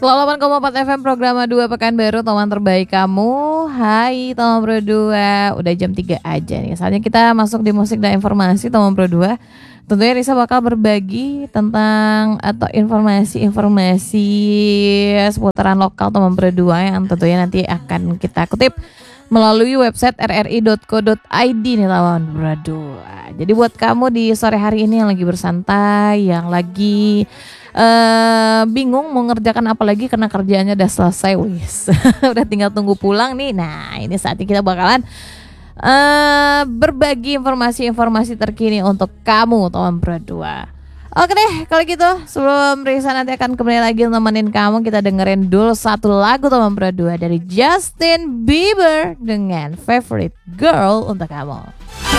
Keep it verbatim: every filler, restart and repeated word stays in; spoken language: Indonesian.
delapan koma empat F M program dua Pekanbaru, teman terbaik kamu. Hai teman Pro dua, udah jam tiga aja nih. Saatnya kita masuk di musik dan informasi teman Pro dua. Tentunya Risa bakal berbagi tentang atau informasi-informasi seputaran lokal teman Pro dua yang tentunya nanti akan kita kutip melalui website r r i dot co dot i d nih teman Pro dua. Jadi buat kamu di sore hari ini yang lagi bersantai, yang lagi Uh, bingung mau ngerjakan apa lagi karena kerjaannya udah selesai, wis udah tinggal tunggu pulang nih. Nah ini saatnya kita bakalan uh, berbagi informasi-informasi terkini untuk kamu teman Pro dua. Oke deh kalau gitu, sebelum Risa nanti akan kembali lagi nemenin kamu, kita dengerin dulu satu lagu teman Pro dua dari Justin Bieber dengan Favorite Girl untuk kamu.